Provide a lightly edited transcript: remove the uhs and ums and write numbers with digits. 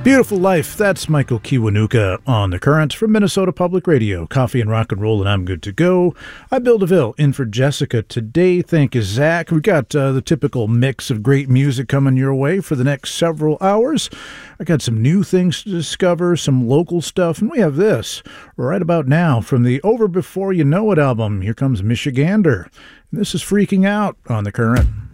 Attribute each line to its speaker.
Speaker 1: Beautiful Life. That's Michael Kiwanuka on The Current from Minnesota Public Radio. Coffee and rock and roll, and I'm good to go. I'm Bill DeVille in for Jessica today. Thank you, Zach. We got the typical mix of great music coming your way for the next several hours. I got some new things to discover, some local stuff, and we have this right about now from the Over Before You Know It album. Here comes Michigander. This is Freaking Out on The Current.